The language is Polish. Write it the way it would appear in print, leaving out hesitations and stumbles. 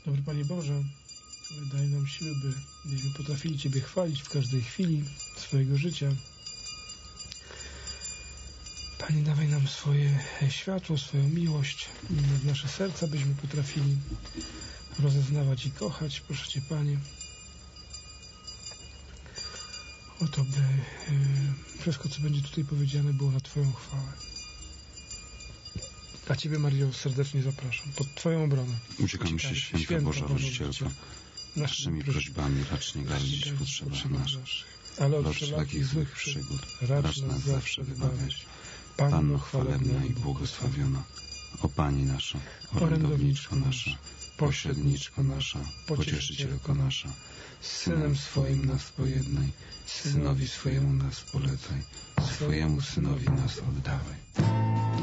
Dobry Panie Boże, daj nam siły, byśmy potrafili Ciebie chwalić w każdej chwili swojego życia. Panie, dawaj nam swoje światło, swoją miłość w nasze serca, byśmy potrafili rozeznawać i kochać. Proszę Cię, Panie, o to, by wszystko, co będzie tutaj powiedziane, było na Twoją chwałę. A Ciebie, Mario, serdecznie zapraszam pod Twoją obronę. Uciekamy się, święta Boża Rodzicielko. Naszymi prośbami racz nie gardzić potrzebach naszych, ale od wszelakich złych przygód racz nas zawsze wybawiać. Panno chwalebna i błogosławiona, o Pani nasza, orędowniczko nasza, pośredniczko nasza, pocieszycielko nasza, z Synem swoim nas pojednaj, Synowi swojemu nas polecaj, swojemu Synowi nas oddawaj.